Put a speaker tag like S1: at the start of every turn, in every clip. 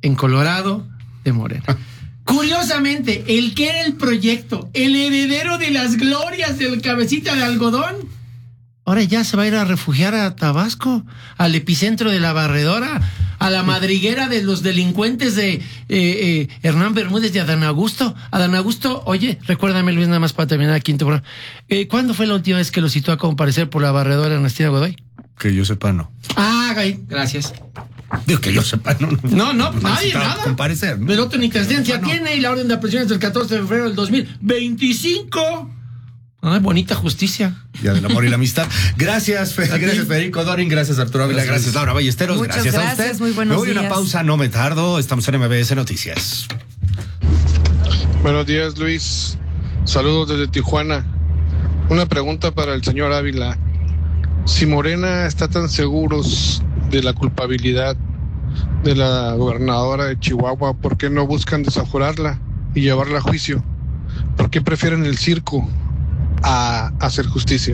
S1: en Colorado de Morena. Curiosamente, el que era el proyecto, el heredero de las glorias del cabecita de algodón, ahora ya se va a ir a refugiar a Tabasco, al epicentro de la barredora, a la madriguera de los delincuentes de Hernán Bermúdez y Adán Augusto. Adán Augusto, oye, recuérdame, Luis, nada más para terminar aquí. ¿Cuándo fue la última vez que lo citó a comparecer por la barredora Ernestina Godoy?
S2: Que yo sepa, no.
S1: Gracias.
S2: Digo, que yo sepa, no.
S1: No, nadie, nada.
S2: Comparecer, ¿no?
S1: El otro ni transferencia tiene y la orden de aprehensión es del 14 de febrero del 2025. Bonita justicia.
S2: Día del amor y la amistad. Gracias, gracias Federico Dorin, gracias Arturo Ávila, gracias Laura Ballesteros,
S3: Muchas
S2: gracias a usted.
S3: Muy buenos
S2: Me voy a
S3: días.
S2: una pausa, no me tardo, estamos en MBS Noticias.
S4: Buenos días, Luis. Saludos desde Tijuana. Una pregunta para el señor Ávila. Si Morena está tan seguros de la culpabilidad de la gobernadora de Chihuahua, ¿por qué no buscan desaforarla y llevarla a juicio? ¿Por qué prefieren el circo a hacer justicia?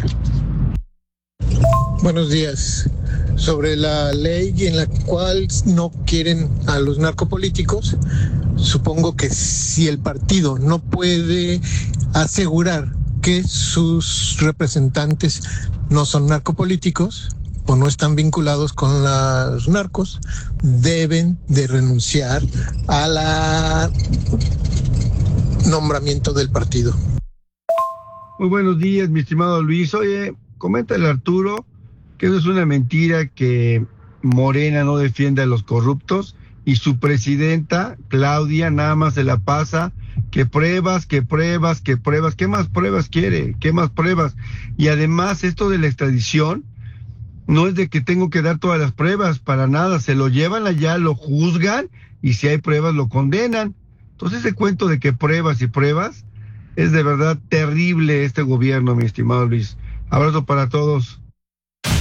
S5: Buenos días. Sobre la ley en la cual no quieren a los narcopolíticos, supongo que si el partido no puede asegurar que sus representantes no son narcopolíticos o no están vinculados con los narcos, deben de renunciar a la nombramiento del partido.
S6: Muy buenos días, mi estimado Luis. Oye, coméntale a Arturo que eso es una mentira, que Morena no defiende a los corruptos y su presidenta, Claudia, nada más se la pasa que pruebas. ¿Qué más pruebas quiere? ¿Qué más pruebas? Y además esto de la extradición no es de que tengo que dar todas las pruebas, para nada, se lo llevan allá, lo juzgan y si hay pruebas lo condenan. Entonces ese cuento de que pruebas y pruebas es de verdad terrible este gobierno, mi estimado Luis. Abrazo para todos.